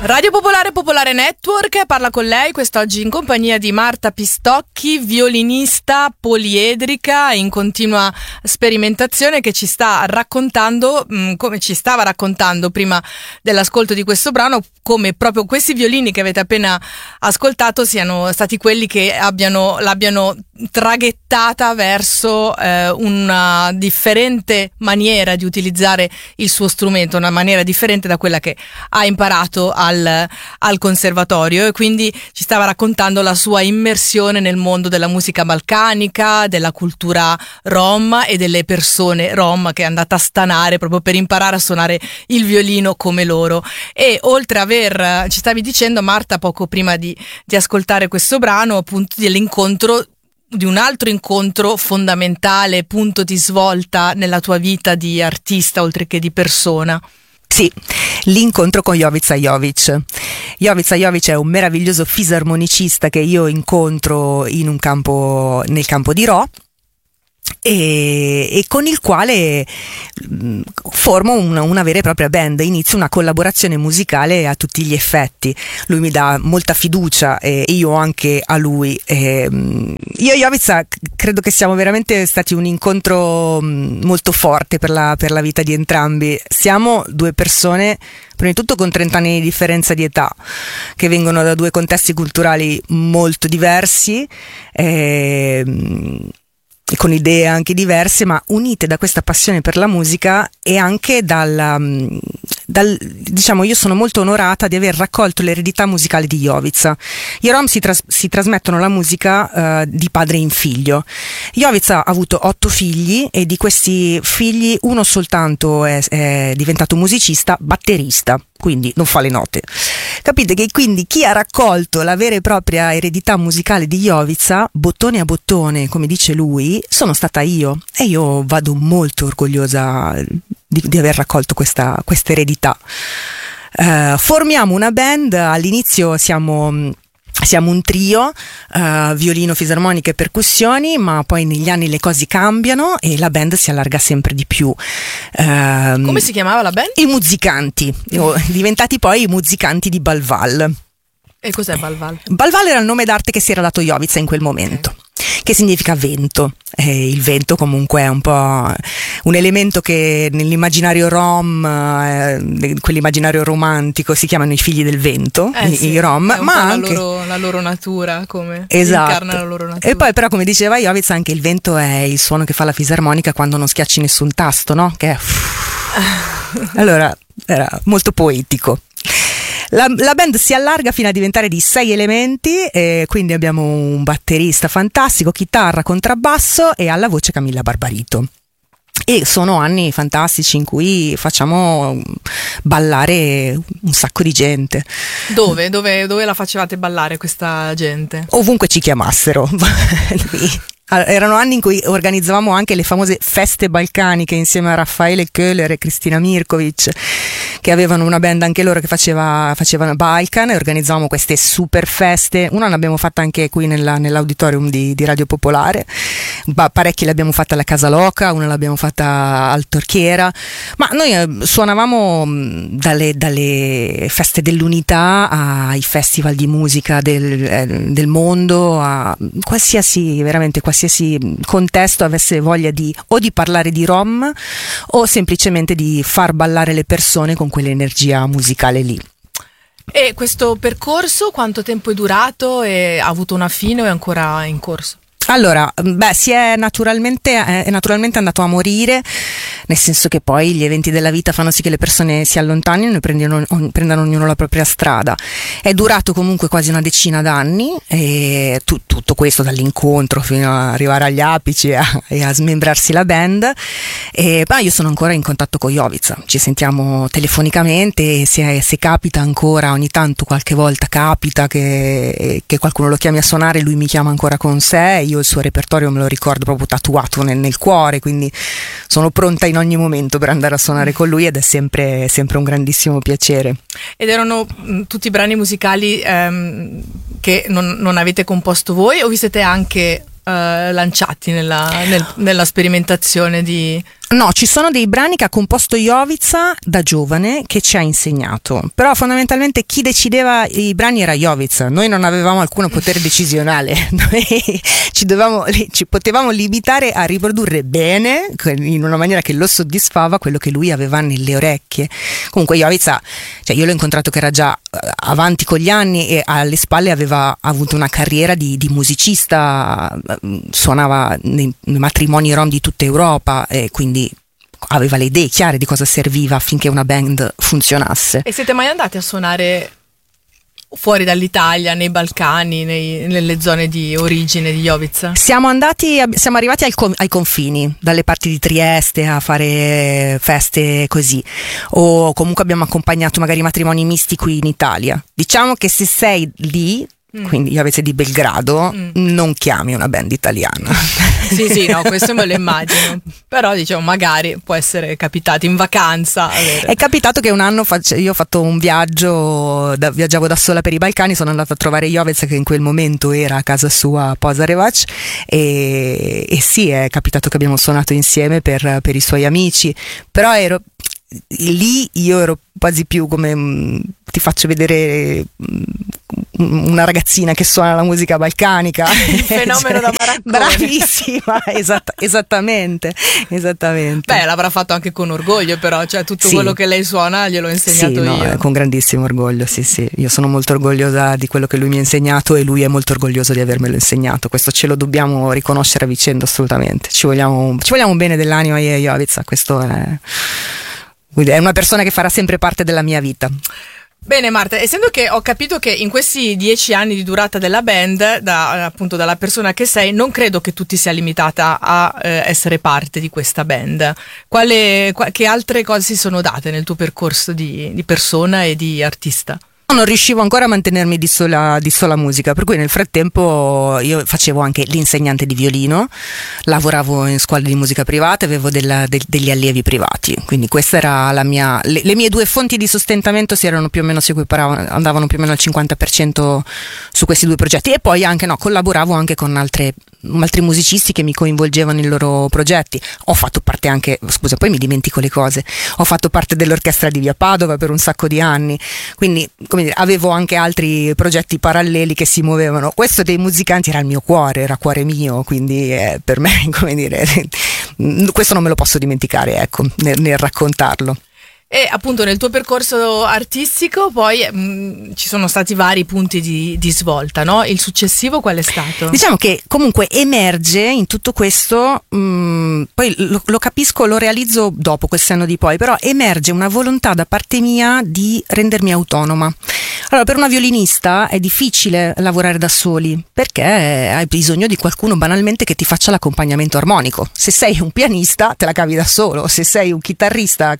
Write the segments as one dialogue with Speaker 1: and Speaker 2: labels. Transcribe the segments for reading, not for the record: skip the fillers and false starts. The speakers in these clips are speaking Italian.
Speaker 1: Radio Popolare, Popolare Network, parla con lei quest'oggi in compagnia di Marta Pistocchi, violinista poliedrica in continua sperimentazione, che ci sta raccontando, come ci stava raccontando prima dell'ascolto di questo brano, come proprio questi violini che avete appena ascoltato siano stati quelli che l'abbiano traghettata verso una differente maniera di utilizzare il suo strumento, una maniera differente da quella che ha imparato al conservatorio, e quindi ci stava raccontando la sua immersione nel mondo della musica balcanica, della cultura rom e delle persone rom che è andata a stanare proprio per imparare a suonare il violino come loro. E oltre ci stavi dicendo, Marta, poco prima di ascoltare questo brano, appunto di un altro incontro fondamentale, punto di svolta nella tua vita di artista oltre che di persona.
Speaker 2: Sì, l'incontro con Jovica Jovic. Jovica Jovic è un meraviglioso fisarmonicista che io incontro nel campo di Ro, e con il quale formo una vera e propria band. Inizio una collaborazione musicale a tutti gli effetti. Lui mi dà molta fiducia e io anche a lui. Io e Jovica credo che siamo veramente stati un incontro molto forte per la vita di entrambi. Siamo due persone, prima di tutto, con 30 anni di differenza di età, che vengono da due contesti culturali molto diversi, con idee anche diverse, ma unite da questa passione per la musica, e anche diciamo, io sono molto onorata di aver raccolto l'eredità musicale di Jovica. I Rom si trasmettono la musica di padre in figlio. Jovica ha avuto 8 figli, e di questi figli uno soltanto è diventato musicista, batterista, quindi non fa le note. Capite che quindi chi ha raccolto la vera e propria eredità musicale di Jovica, bottone a bottone, come dice lui, sono stata io, e io vado molto orgogliosa di aver raccolto questa eredità. Formiamo una band. All'inizio siamo un trio, violino, fisarmonica e percussioni, ma poi negli anni le cose cambiano e la band si allarga sempre di più.
Speaker 1: Come si chiamava la band?
Speaker 2: I Musicanti, diventati poi i Musicanti di Balval.
Speaker 1: E cos'è Balval?
Speaker 2: Balval era il nome d'arte che si era dato Jovica in quel momento. Okay. Che significa vento. Il vento comunque è un po' un elemento che nell'immaginario rom, quell'immaginario romantico, si chiamano i figli del vento, i rom,
Speaker 1: ma anche la loro natura, come
Speaker 2: esatto.
Speaker 1: Incarna la loro natura.
Speaker 2: E poi però, come diceva Jovica, anche il vento è il suono che fa la fisarmonica quando non schiacci nessun tasto, no? Che è allora era molto poetico. La band si allarga fino a diventare di 6 elementi, e quindi abbiamo un batterista fantastico, chitarra, contrabbasso, e alla voce Camilla Barbarito. E sono anni fantastici in cui facciamo ballare un sacco di gente.
Speaker 1: Dove la facevate ballare questa gente?
Speaker 2: Ovunque ci chiamassero. Erano anni in cui organizzavamo anche le famose feste balcaniche insieme a Raffaele Köhler e Cristina Mirkovic, che avevano una band anche loro che facevano Balkan, e organizzavamo queste super feste. Una l'abbiamo fatta anche qui nell'auditorium di Radio Popolare, parecchie le abbiamo fatte alla Casa Loca, una l'abbiamo fatta al Torchiera, ma noi suonavamo dalle feste dell'unità ai festival di musica del mondo, a veramente qualsiasi contesto avesse voglia di parlare di Rom o semplicemente di far ballare le persone con quell'energia musicale lì.
Speaker 1: E questo percorso quanto tempo è durato, e ha avuto una fine o è ancora in corso?
Speaker 2: Allora, è naturalmente andato a morire, nel senso che poi gli eventi della vita fanno sì che le persone si allontanino e prendano ognuno la propria strada. È durato comunque quasi una decina d'anni, e tutto questo dall'incontro fino ad arrivare agli apici e a smembrarsi la band. Ma io sono ancora in contatto con Jovica, ci sentiamo telefonicamente, e se capita ancora, ogni tanto, qualche volta capita che qualcuno lo chiami a suonare, lui mi chiama ancora con sé. Io il suo repertorio me lo ricordo proprio tatuato nel cuore, quindi sono pronta in ogni momento per andare a suonare con lui, ed è sempre un grandissimo piacere.
Speaker 1: Ed erano tutti brani musicali che non avete composto voi, o vi siete anche lanciati nella sperimentazione di...
Speaker 2: No, ci sono dei brani che ha composto Jovica da giovane che ci ha insegnato, però fondamentalmente chi decideva i brani era Jovica, noi non avevamo alcun potere decisionale, noi ci potevamo limitare a riprodurre bene, in una maniera che lo soddisfava, quello che lui aveva nelle orecchie. Comunque Jovica, cioè io l'ho incontrato che era già avanti con gli anni e alle spalle aveva avuto una carriera di musicista, suonava nei matrimoni rom di tutta Europa e quindi aveva le idee chiare di cosa serviva affinché una band funzionasse.
Speaker 1: E siete mai andati a suonare fuori dall'Italia, nei Balcani, nelle zone di origine di Jovica?
Speaker 2: Siamo arrivati ai confini, dalle parti di Trieste, a fare feste così, o comunque abbiamo accompagnato magari matrimoni misti qui in Italia. Diciamo che se sei lì, quindi Jovica di Belgrado, non chiami una band italiana.
Speaker 1: Sì, no, questo me lo immagino. Però diciamo magari può essere capitato in vacanza.
Speaker 2: È capitato che un anno io ho fatto un viaggio, viaggiavo da sola per i Balcani, sono andata a trovare Jovica che in quel momento era a casa sua a Požarevac e sì, è capitato che abbiamo suonato insieme per i suoi amici, però lì io ero quasi più come ti faccio vedere una ragazzina che suona la musica balcanica,
Speaker 1: il fenomeno da baraccone.
Speaker 2: Bravissima, esattamente.
Speaker 1: Beh, l'avrà fatto anche con orgoglio, però, cioè tutto quello che lei suona gliel'ho insegnato io.
Speaker 2: Con grandissimo orgoglio, sì, io sono molto orgogliosa di quello che lui mi ha insegnato e lui è molto orgoglioso di avermelo insegnato, questo ce lo dobbiamo riconoscere a vicenda, assolutamente, ci vogliamo bene dell'anima io e Jovica, questo è una persona che farà sempre parte della mia vita.
Speaker 1: Bene Marta, essendo che ho capito che in questi 10 anni di durata della band, appunto dalla persona che sei, non credo che tu ti sia limitata a essere parte di questa band. Che altre cose si sono date nel tuo percorso di persona e di artista?
Speaker 2: Non riuscivo ancora a mantenermi di sola musica, per cui nel frattempo io facevo anche l'insegnante di violino, lavoravo in scuole di musica private, avevo degli allievi privati, quindi questa era la mia, le mie due fonti di sostentamento andavano più o meno al 50% su questi due progetti, e poi anche collaboravo anche con altri musicisti che mi coinvolgevano nei loro progetti. Ho fatto parte anche, scusa, poi mi dimentico le cose, ho fatto parte dell'orchestra di Via Padova per un sacco di anni, quindi avevo anche altri progetti paralleli che si muovevano. Questo dei musicanti era il mio cuore, era cuore mio, quindi per me, questo non me lo posso dimenticare, ecco, nel raccontarlo.
Speaker 1: E appunto nel tuo percorso artistico poi ci sono stati vari punti di svolta, no? Il successivo qual è stato?
Speaker 2: Diciamo che comunque emerge in tutto questo, poi lo capisco, lo realizzo dopo quel senno di poi, però emerge una volontà da parte mia di rendermi autonoma. Allora, per una violinista è difficile lavorare da soli perché hai bisogno di qualcuno banalmente che ti faccia l'accompagnamento armonico. Se sei un pianista te la cavi da solo, se sei un chitarrista,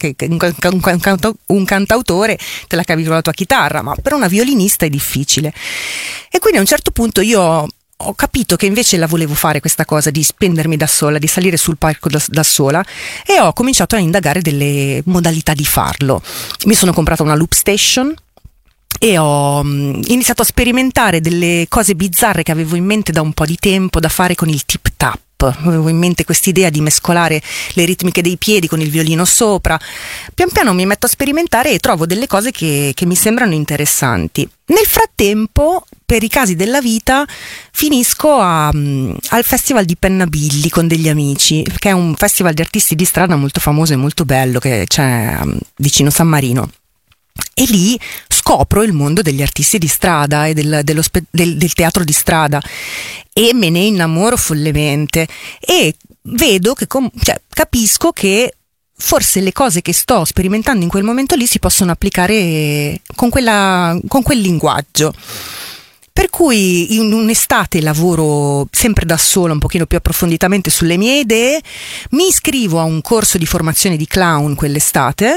Speaker 2: un cantautore, te la cavi con la tua chitarra, ma per una violinista è difficile. E quindi a un certo punto io ho capito che invece la volevo fare questa cosa di spendermi da sola, di salire sul palco da sola, e ho cominciato a indagare delle modalità di farlo. Mi sono comprata una loop station e ho iniziato a sperimentare delle cose bizzarre che avevo in mente da un po' di tempo da fare con il tip tap. Avevo in mente quest'idea di mescolare le ritmiche dei piedi con il violino sopra. Pian piano mi metto a sperimentare e trovo delle cose che mi sembrano interessanti. Nel frattempo, per i casi della vita, finisco al Festival di Pennabilli con degli amici, che è un festival di artisti di strada molto famoso e molto bello che c'è vicino San Marino. E lì scopro il mondo degli artisti di strada e del teatro di strada e me ne innamoro follemente e vedo che capisco che forse le cose che sto sperimentando in quel momento lì si possono applicare con quel linguaggio. Per cui in un'estate lavoro sempre da sola un pochino più approfonditamente sulle mie idee, mi iscrivo a un corso di formazione di clown quell'estate,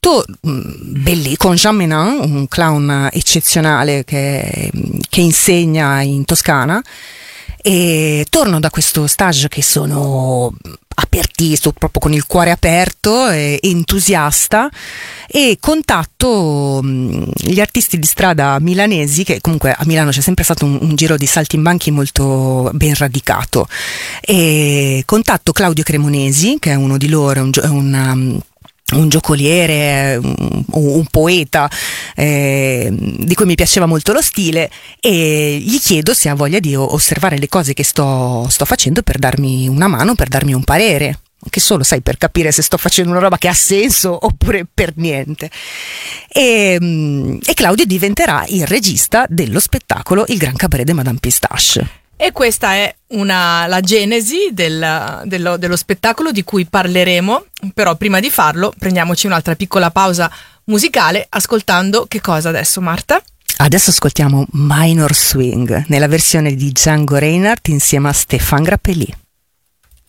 Speaker 2: con Jean Menin, un clown eccezionale che insegna in Toscana, e torno da questo stage che sono apertissimo, proprio con il cuore aperto, entusiasta, e contatto gli artisti di strada milanesi, che comunque a Milano c'è sempre stato un giro di saltimbanchi molto ben radicato, e contatto Claudio Cremonesi, che è uno di loro, un giocoliere, un poeta di cui mi piaceva molto lo stile, e gli chiedo se ha voglia di osservare le cose che sto facendo per darmi una mano, per darmi un parere, anche solo, sai, per capire se sto facendo una roba che ha senso oppure per niente. E Claudio diventerà il regista dello spettacolo Il Gran Cabaret de Madame Pistache.
Speaker 1: E questa è la genesi dello spettacolo di cui parleremo, però prima di farlo prendiamoci un'altra piccola pausa musicale, ascoltando che cosa adesso, Marta?
Speaker 2: Adesso ascoltiamo Minor Swing nella versione di Django Reinhardt insieme a Stéphane Grappelli.